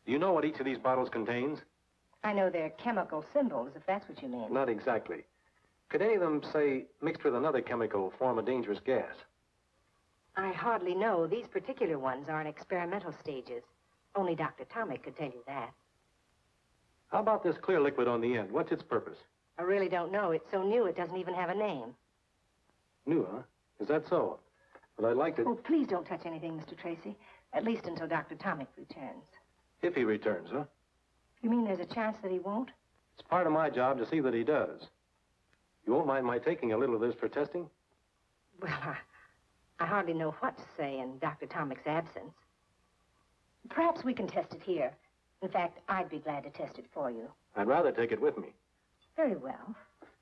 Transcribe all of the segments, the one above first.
Do you know what each of these bottles contains? I know they're chemical symbols, if that's what you mean. Not exactly. Could any of them, say, mixed with another chemical, form a dangerous gas? I hardly know. These particular ones are in experimental stages. Only Dr. Tomic could tell you that. How about this clear liquid on the end? What's its purpose? I really don't know. It's so new it doesn't even have a name. New, huh? Is that so? But I'd like to... Oh, please don't touch anything, Mr. Tracy. At least until Dr. Tomic returns. If he returns, huh? You mean there's a chance that he won't? It's part of my job to see that he does. You won't mind my taking a little of this for testing? Well, I hardly know what to say in Dr. Tomic's absence. Perhaps we can test it here. In fact, I'd be glad to test it for you. I'd rather take it with me. Very well.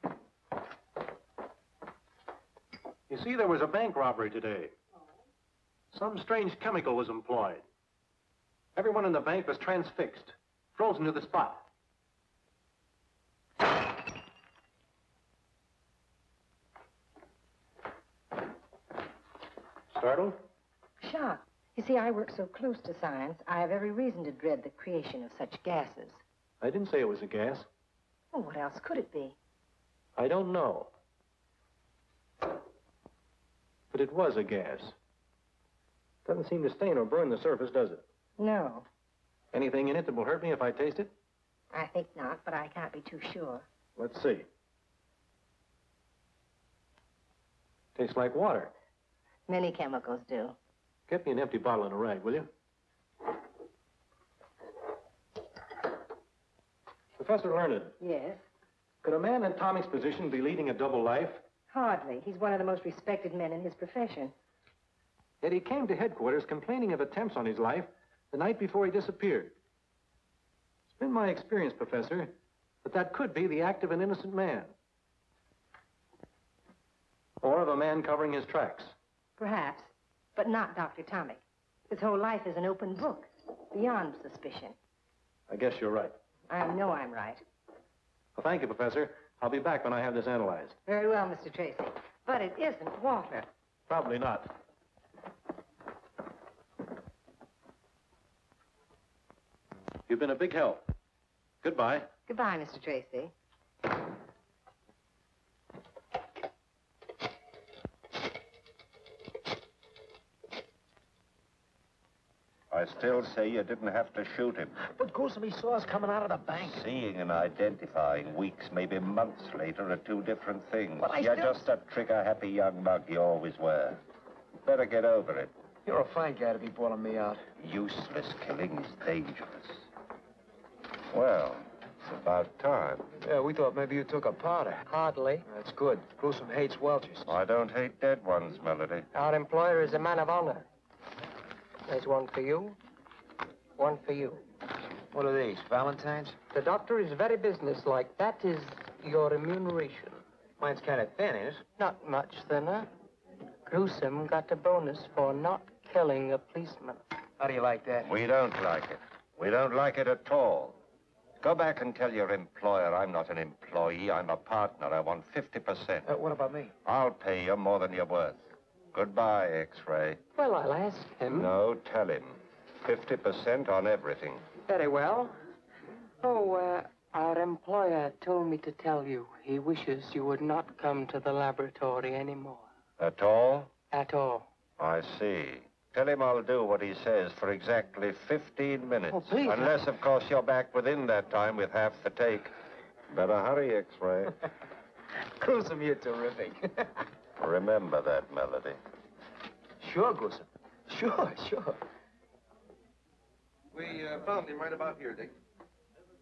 You see, there was a bank robbery today. Some strange chemical was employed. Everyone in the bank was transfixed, frozen to the spot. Startled? Shocked. You see, I work so close to science, I have every reason to dread the creation of such gases. I didn't say it was a gas. Well, what else could it be? I don't know. But it was a gas. Doesn't seem to stain or burn the surface, does it? No. Anything in it that will hurt me if I taste it? I think not, but I can't be too sure. Let's see. Tastes like water. Many chemicals do. Get me an empty bottle and a rag, will you? Professor Learned. Yes? Could a man in Tommy's position be leading a double life? Hardly. He's one of the most respected men in his profession. Yet he came to headquarters complaining of attempts on his life the night before he disappeared. It's been my experience, Professor, that could be the act of an innocent man. Or of a man covering his tracks. Perhaps, but not Dr. Tomic. His whole life is an open book, beyond suspicion. I guess you're right. I know I'm right. Well, thank you, Professor. I'll be back when I have this analyzed. Very well, Mr. Tracy. But it isn't water. Probably not. You've been a big help. Goodbye. Goodbye, Mr. Tracy. I still say you didn't have to shoot him. But Grissom, he saw us coming out of the bank. Seeing and identifying weeks, maybe months later, are two different things. But You're just a trigger-happy young mug you always were. Better get over it. You're a fine guy to be bawling me out. Useless killing is dangerous. Well, it's about time. Yeah, we thought maybe you took a powder. Hardly. That's good. Grissom hates Welchers. I don't hate dead ones, Melody. Our employer is a man of honor. There's one for you, one for you. What are these, Valentine's? The doctor is very businesslike. That is your remuneration. Mine's kind of thin, ain't it? Not much thinner. Gruesome got a bonus for not killing a policeman. How do you like that? We don't like it. We don't like it at all. Go back and tell your employer I'm not an employee. I'm a partner. I want 50%. What about me? I'll pay you more than you're worth. Goodbye, X-Ray. Well, I'll ask him. No, tell him. 50% on everything. Very well. Oh, our employer told me to tell you he wishes you would not come to the laboratory anymore. At all? At all. I see. Tell him I'll do what he says for exactly 15 minutes. Oh, please. Unless, of course, you're back within that time with half the take. Better hurry, X-Ray. Grissom, you're terrific. Remember that, Melody. Sure, Grissom. Sure. We found him right about here, Dick.